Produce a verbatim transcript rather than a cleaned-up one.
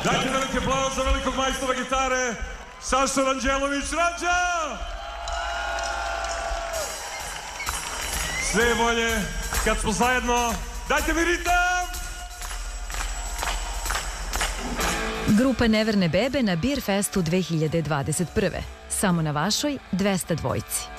Dajte velike aplauz za velikog majstora gitare, Saša Ranđelović. Ranđa! Sve je bolje kad smo zajedno. Dajte mi ritam! Grupa Neverne bebe na Beer Festu dve hiljade dvadeset prve. Samo na vašoj dvesta dvojci.